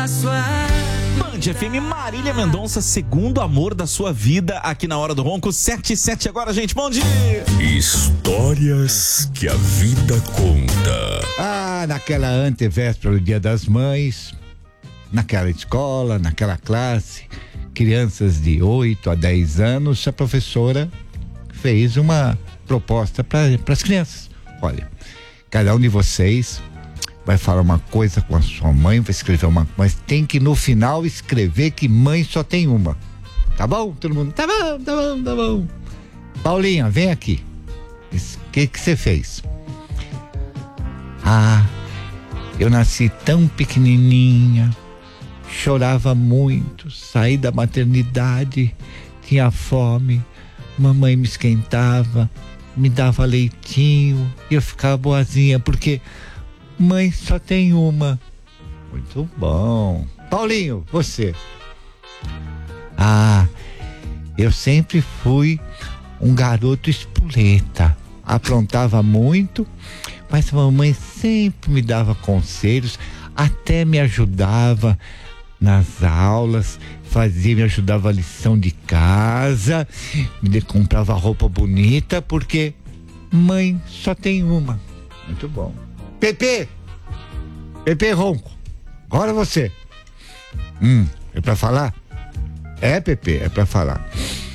na sua... Band FM, Marília Mendonça, segundo amor da sua vida, aqui na Hora do Ronco, 7:07 agora, gente, bom dia! Histórias que a vida conta. Naquela antevéspera do Dia das Mães, naquela escola, naquela classe, crianças de 8 a 10 anos, a professora fez uma proposta para as crianças. Olha, cada um de vocês vai falar uma coisa com a sua mãe, vai escrever mas tem que no final escrever que mãe só tem uma. Tá bom? Todo mundo, tá bom. Paulinha, vem aqui. O que você fez? Eu nasci tão pequenininha, chorava muito, saí da maternidade, tinha fome, mamãe me esquentava, me dava leitinho e eu ficava boazinha, porque mãe só tem uma. Muito bom. Paulinho, você? Eu sempre fui um garoto espoleta, aprontava muito, mas a mamãe sempre me dava conselhos, até me ajudava nas aulas, me ajudava a lição de casa, me comprava roupa bonita, porque mãe só tem uma. Muito bom. Pepe Ronco, agora você. É pra falar? É, Pepe, é pra falar.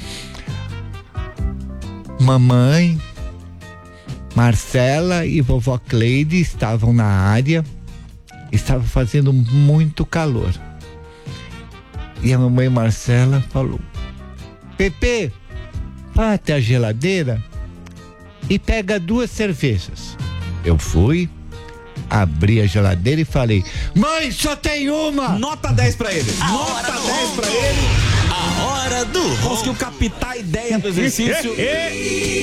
Mamãe, Marcela e vovó Cleide estavam na área, estava fazendo muito calor. E a mamãe Marcela falou: Pepe, vá até a geladeira e pega 2 cervejas. Eu fui, abri a geladeira e falei: mãe, só tem uma! Nota 10 pra ele. Nota 10 pra ele. A Hora do Ronco. Conseguiu captar a ideia do exercício.